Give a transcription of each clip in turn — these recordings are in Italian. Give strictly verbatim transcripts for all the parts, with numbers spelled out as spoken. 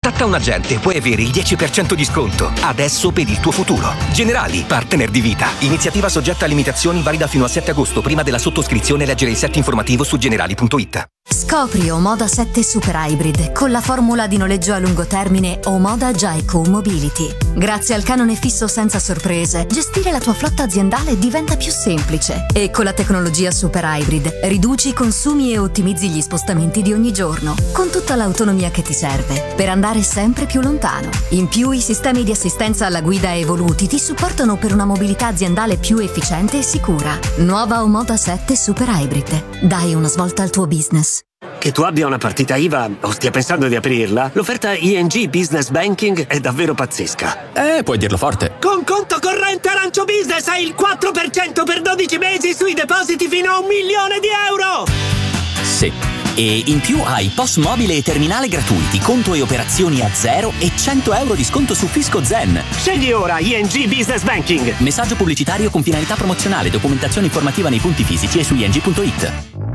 Contatta un agente, puoi avere il dieci per cento di sconto. Adesso per il tuo futuro. Generali, partner di vita. Iniziativa soggetta a limitazioni, valida fino al sette agosto. Prima della sottoscrizione leggere il set informativo su generali punto it. Scopri Omoda sette Super Hybrid con la formula di noleggio a lungo termine Omoda Jaico Mobility. Grazie al canone fisso senza sorprese, gestire la tua flotta aziendale diventa più semplice. E con la tecnologia Super Hybrid riduci i consumi e ottimizzi gli spostamenti di ogni giorno, con tutta l'autonomia che ti serve per andare sempre più lontano. In più, i sistemi di assistenza alla guida evoluti ti supportano per una mobilità aziendale più efficiente e sicura. Nuova Omoda sette Super Hybrid. Dai una svolta al tuo business. Che tu abbia una partita I V A o stia pensando di aprirla, l'offerta I N G Business Banking è davvero pazzesca. Eh, puoi dirlo forte. Con conto corrente Arancio Business hai il quattro per cento per dodici mesi sui depositi fino a un milione di euro! Sì. E in più hai P O S mobile e terminale gratuiti, conto e operazioni a zero e cento euro di sconto su Fisco Zen. Scegli ora I N G Business Banking. Messaggio pubblicitario con finalità promozionale, documentazione informativa nei punti fisici e su I N G punto it.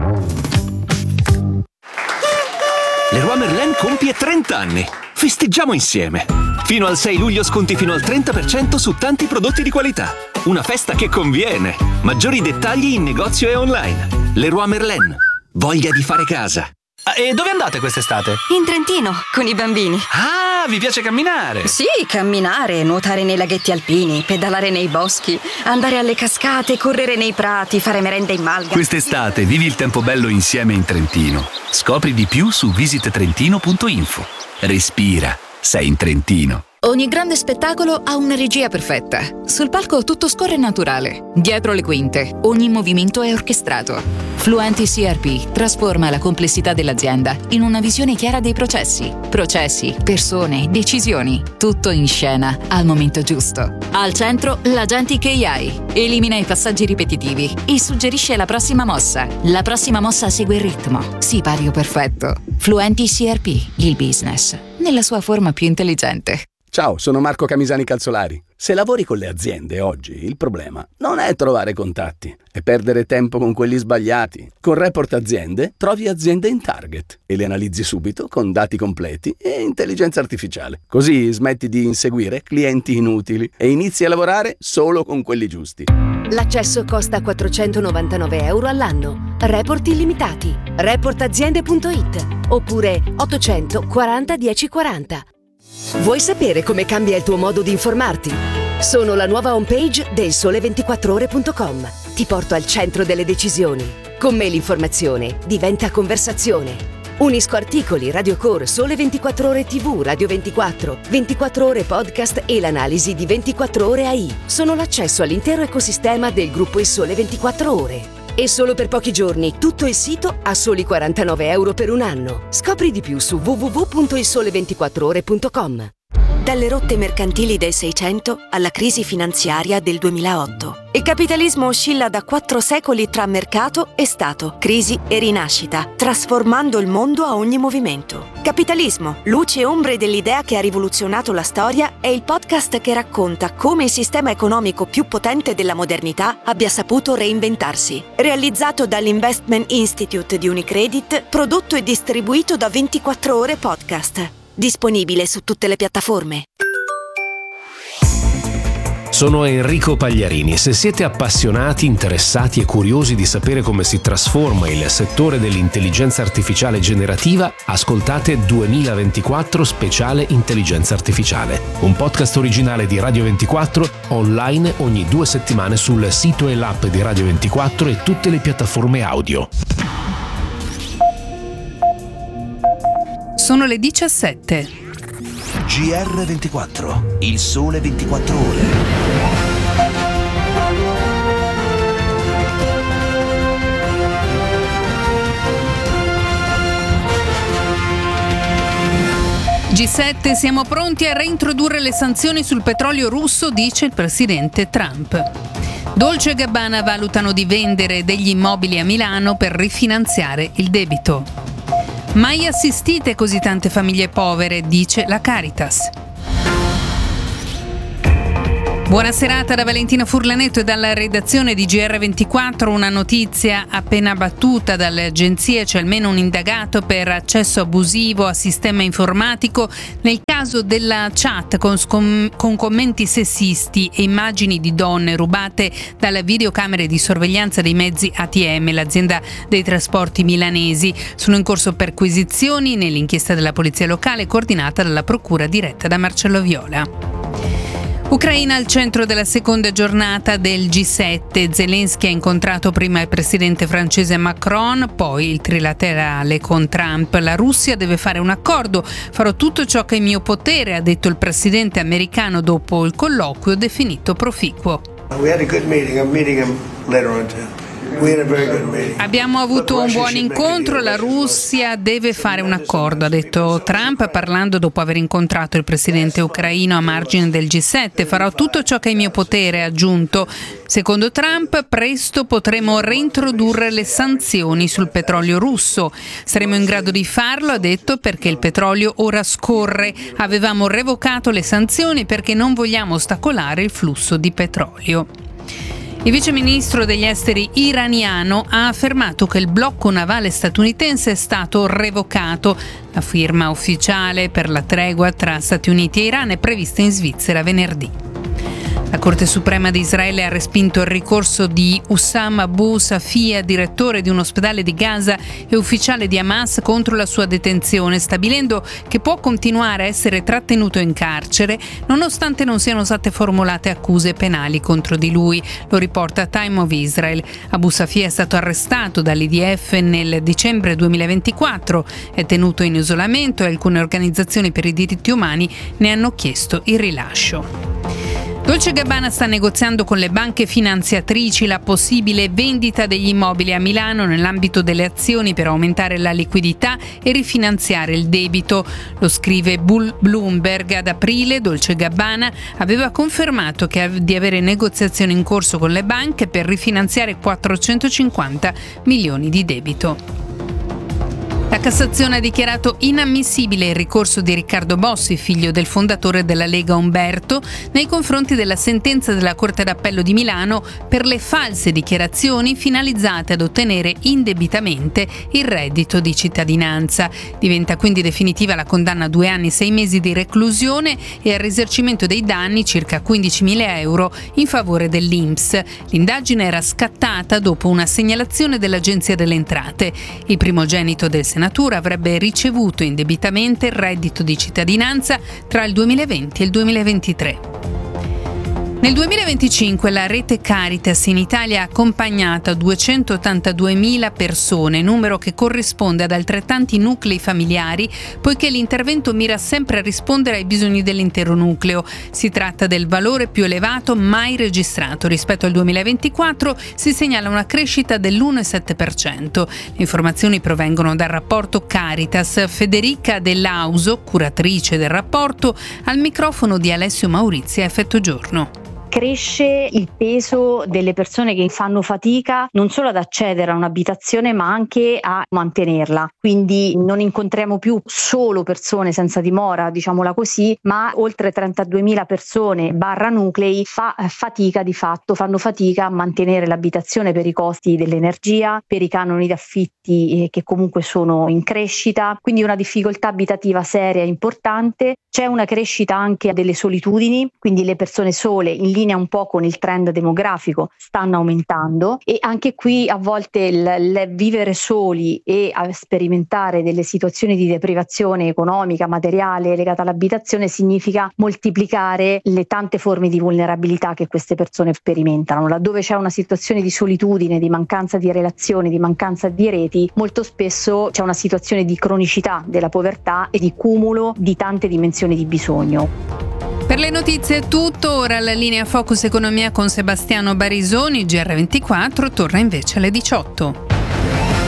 Leroy Merlin compie trenta anni. Festeggiamo insieme. Fino al sei luglio sconti fino al trenta per cento su tanti prodotti di qualità. Una festa che conviene. Maggiori dettagli in negozio e online. Leroy Merlin. Voglia di fare casa. E dove andate quest'estate? In Trentino, con i bambini. Ah, vi piace camminare? Sì, camminare, nuotare nei laghetti alpini, pedalare nei boschi, andare alle cascate, correre nei prati, fare merenda in malga. Quest'estate vivi il tempo bello insieme in Trentino. Scopri di più su visit trentino punto info. Respira, sei in Trentino. Ogni grande spettacolo ha una regia perfetta. Sul palco tutto scorre naturale. Dietro le quinte, ogni movimento è orchestrato. Fluenti C R P trasforma la complessità dell'azienda in una visione chiara dei processi. Processi, persone, decisioni. Tutto in scena, al momento giusto. Al centro, l'Agentic A I. Elimina i passaggi ripetitivi e suggerisce la prossima mossa. La prossima mossa segue il ritmo. Sipario perfetto. Fluenti C R P, il business, nella sua forma più intelligente. Ciao, sono Marco Camisani Calzolari. Se lavori con le aziende oggi, il problema non è trovare contatti, è perdere tempo con quelli sbagliati. Con Report Aziende trovi aziende in target e le analizzi subito con dati completi e intelligenza artificiale. Così smetti di inseguire clienti inutili e inizi a lavorare solo con quelli giusti. L'accesso costa quattrocentonovantanove euro all'anno. Report illimitati. report aziende punto it oppure ottocento quaranta dieci quaranta. Vuoi sapere come cambia il tuo modo di informarti? Sono la nuova homepage del sole ventiquattro ore punto com. Ti porto al centro delle decisioni. Con me l'informazione diventa conversazione. Unisco articoli, radiocore, Sole ventiquattro Ore T V, Radio ventiquattro, ventiquattro Ore Podcast e l'analisi di ventiquattro Ore A I. Sono l'accesso all'intero ecosistema del gruppo Il Sole ventiquattro Ore. E solo per pochi giorni tutto il sito a soli quarantanove euro per un anno. Scopri di più su w w w punto il sole ventiquattro ore punto com. Dalle rotte mercantili del Seicento alla crisi finanziaria del duemilaotto. Il capitalismo oscilla da quattro secoli tra mercato e Stato, crisi e rinascita, trasformando il mondo a ogni movimento. Capitalismo, luci e ombre dell'idea che ha rivoluzionato la storia, è il podcast che racconta come il sistema economico più potente della modernità abbia saputo reinventarsi. Realizzato dall'Investment Institute di Unicredit, prodotto e distribuito da ventiquattro Ore Podcast. Disponibile su tutte le piattaforme. Sono Enrico Pagliarini. Se siete appassionati, interessati e curiosi di sapere come si trasforma il settore dell'intelligenza artificiale generativa, ascoltate duemilaventiquattro Speciale Intelligenza Artificiale, un podcast originale di Radio ventiquattro, online ogni due settimane sul sito e l'app di Radio ventiquattro e tutte le piattaforme audio. Sono le diciassette. G R ventiquattro, il sole ventiquattro ore. G sette, siamo pronti a reintrodurre le sanzioni sul petrolio russo, dice il presidente Trump. Dolce e Gabbana valutano di vendere degli immobili a Milano per rifinanziare il debito. Mai assistite così tante famiglie povere, dice la Caritas. Buona serata da Valentina Furlanetto e dalla redazione di G R ventiquattro. Una notizia appena battuta dalle agenzie: c'è almeno un indagato per accesso abusivo a sistema informatico nel caso della chat con, scom- con commenti sessisti e immagini di donne rubate dalle videocamere di sorveglianza dei mezzi A T M, l'azienda dei trasporti milanesi. Sono in corso perquisizioni nell'inchiesta della polizia locale coordinata dalla procura diretta da Marcello Viola. Ucraina al centro della seconda giornata del G sette. Zelensky ha incontrato prima il presidente francese Macron, poi il trilaterale con Trump. La Russia deve fare un accordo. Farò tutto ciò che è in mio potere, ha detto il presidente americano dopo il colloquio definito proficuo. We had a good meeting. I'm meeting him later on too. Abbiamo avuto un buon incontro, la Russia deve fare un accordo, ha detto Trump parlando dopo aver incontrato il presidente ucraino a margine del G sette. Farò tutto ciò che è in mio potere, ha aggiunto. Secondo Trump, presto potremo reintrodurre le sanzioni sul petrolio russo. Saremo in grado di farlo, ha detto, perché il petrolio ora scorre. Avevamo revocato le sanzioni perché non vogliamo ostacolare il flusso di petrolio. Il viceministro degli esteri iraniano ha affermato che il blocco navale statunitense è stato revocato. La firma ufficiale per la tregua tra Stati Uniti e Iran è prevista in Svizzera venerdì. La Corte Suprema di Israele ha respinto il ricorso di Hussam Abu Safia, direttore di un ospedale di Gaza e ufficiale di Hamas, contro la sua detenzione, stabilendo che può continuare a essere trattenuto in carcere nonostante non siano state formulate accuse penali contro di lui. Lo riporta Time of Israel. Abu Safia è stato arrestato dall'I D F nel dicembre duemilaventiquattro, è tenuto in isolamento e alcune organizzazioni per i diritti umani ne hanno chiesto il rilascio. Dolce Gabbana sta negoziando con le banche finanziatrici la possibile vendita degli immobili a Milano nell'ambito delle azioni per aumentare la liquidità e rifinanziare il debito. Lo scrive Bloomberg. Ad aprile Dolce Gabbana aveva confermato che di avere negoziazioni in corso con le banche per rifinanziare quattrocentocinquanta milioni di debito. La Cassazione ha dichiarato inammissibile il ricorso di Riccardo Bossi, figlio del fondatore della Lega Umberto, nei confronti della sentenza della Corte d'Appello di Milano per le false dichiarazioni finalizzate ad ottenere indebitamente il reddito di cittadinanza. Diventa quindi definitiva la condanna a due anni e sei mesi di reclusione e al risarcimento dei danni, circa quindicimila euro, in favore dell'I N P S. L'indagine era scattata dopo una segnalazione dell'Agenzia delle Entrate. Il primogenito del senatore avrebbe ricevuto indebitamente il reddito di cittadinanza tra il duemilaventi e il duemilaventitré. Nel duemilaventicinque la rete Caritas in Italia ha accompagnato duecentottantaduemila persone, numero che corrisponde ad altrettanti nuclei familiari, poiché l'intervento mira sempre a rispondere ai bisogni dell'intero nucleo. Si tratta del valore più elevato mai registrato. Rispetto al duemilaventiquattro si segnala una crescita dell'uno virgola sette per cento. Le informazioni provengono dal rapporto Caritas. Federica Dell'Auso, curatrice del rapporto, al microfono di Alessio Maurizia a Effetto Giorno. Cresce il peso delle persone che fanno fatica non solo ad accedere a un'abitazione ma anche a mantenerla, quindi non incontriamo più solo persone senza dimora, diciamola così, ma oltre trentaduemila persone barra nuclei fa fatica di fatto, fanno fatica a mantenere l'abitazione per i costi dell'energia, per i canoni d'affitti eh, che comunque sono in crescita, quindi una difficoltà abitativa seria e importante. C'è una crescita anche delle solitudini, quindi le persone sole in linea un po' con il trend demografico stanno aumentando, e anche qui a volte il, il vivere soli e a sperimentare delle situazioni di deprivazione economica, materiale legata all'abitazione significa moltiplicare le tante forme di vulnerabilità che queste persone sperimentano. Laddove c'è una situazione di solitudine, di mancanza di relazioni, di mancanza di reti, molto spesso c'è una situazione di cronicità della povertà e di cumulo di tante dimensioni di bisogno. Per le notizie è tutto, ora la linea Focus Economia con Sebastiano Barisoni. G R ventiquattro torna invece alle diciotto.